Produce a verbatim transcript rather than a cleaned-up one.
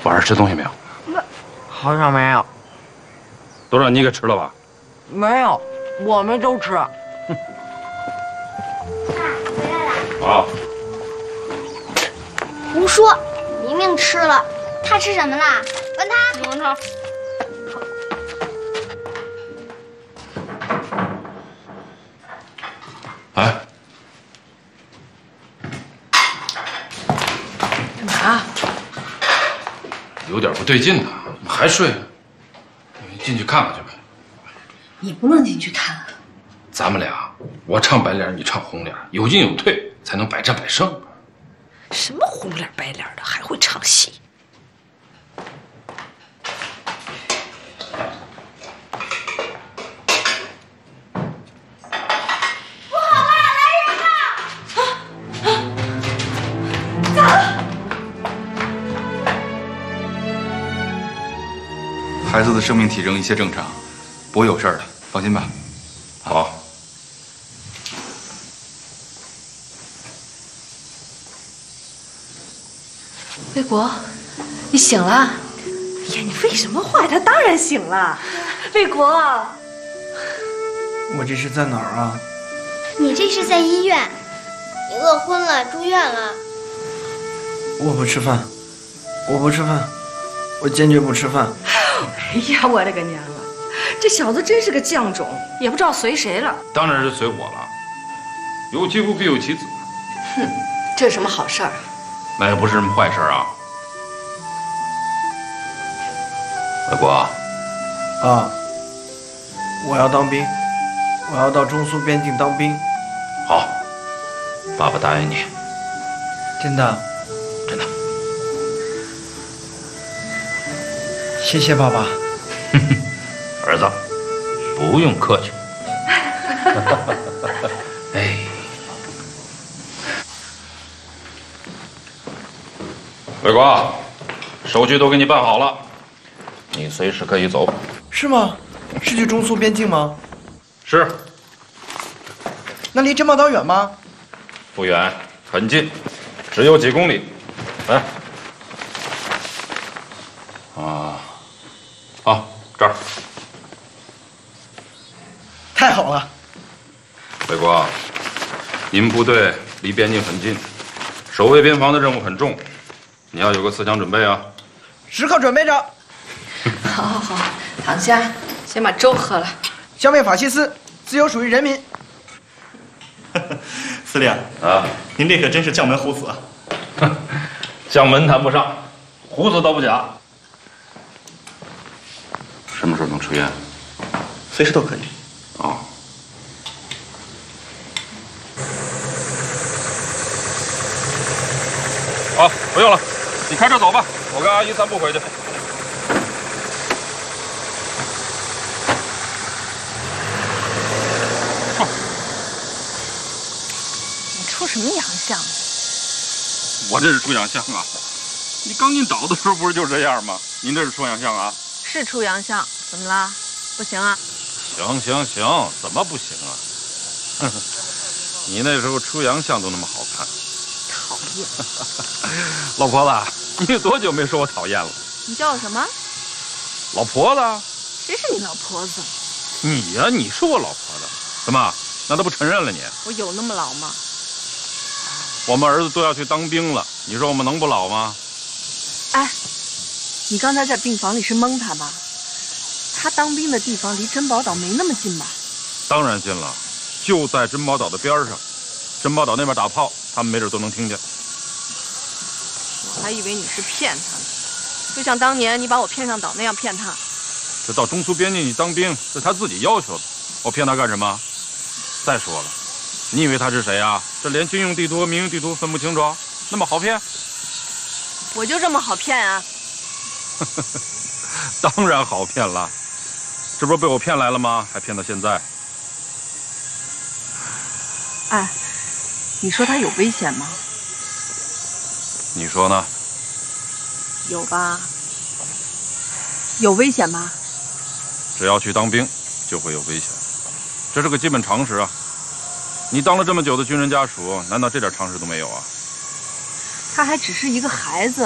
晚上吃东西没有？ 好像没有。 都让你给吃了吧？ 没有，我们都吃。 爸，回来了。好。 胡说，明明吃了。他吃什么啦？问他。 问他。 哎， 干嘛？ 有点不对劲呢，怎么还睡？进去看看去呗。 你不能进去看。 咱们俩，我唱白脸，你唱红脸，有进有退，才能百战百胜。 什么红脸白脸的，还会唱戏？ 不好了，来人了！啊啊！咋了？ 孩子的生命体征一切正常，不会有事儿的，放心吧。 好。 卫国，你醒了？哎呀，你废什么话？他当然醒了。卫国， 我这是在哪儿啊？ 你这是在医院，你饿昏了，住院了。 我不吃饭，我不吃饭，我坚决不吃饭。 哎呀，我的个娘啊！这小子真是个犟种，也不知道随谁了。 当然是随我了。有其父必有其子。 哼，这是什么好事儿？ 那也不是什么坏事啊。卫国， 啊，我要当兵，我要到中苏边境当兵。 好，爸爸答应你。 真的？ 真的。 谢谢爸爸。 儿子，不用客气。哎。卫国，手续都给你办好了，你随时可以走。 是吗？是去中苏边境吗？ 是。 那离珍宝岛远吗？ 不远，很近，只有几公里。来。啊，好，这儿。 太好了。 卫国，你们部队离边境很近，守卫边防的任务很重。你要有个思想准备啊！ 时刻准备着。 好好好，躺下，先把粥喝了。 消灭法西斯，自由属于人民。 司令啊， 您这可真是将门虎子啊！ 将门谈不上，虎子倒不假。什么时候能出院？ 随时都可以。 哦。好，不用了。你开车走吧，我跟阿姨散步回去。 你出什么洋相？ 我这是出洋相啊！你刚进岛的时候不是就这样吗？您这是出洋相啊？ 是出洋相，怎么了？不行啊？ 行行行，怎么不行啊？哼，你那时候出洋相都那么好看。 讨厌。 老婆子，你多久没说我讨厌了？ 你叫我什么？ 老婆子。 谁是你老婆子？ 你呀、啊，你是我老婆子。怎么？那都不承认了你？ 我有那么老吗？ 我们儿子都要去当兵了，你说我们能不老吗？ 哎，你刚才在病房里是蒙他吧？他当兵的地方离珍宝岛没那么近吧？ 当然近了，就在珍宝岛的边上。珍宝岛那边打炮，他们没准都能听见。 我还以为你是骗他呢，就像当年你把我骗上岛那样骗他。 这到中苏边境去当兵是他自己要求的，我骗他干什么？再说了，你以为他是谁啊？这连军用地图和民用地图分不清楚，那么好骗？ 我就这么好骗啊？ 当然好骗了，这不是被我骗来了吗？还骗到现在。 哎，你说他有危险吗？ 你说呢？ 有吧？有危险吧？ 只要去当兵，就会有危险，这是个基本常识啊。你当了这么久的军人家属，难道这点常识都没有啊？ 他还只是一个孩子，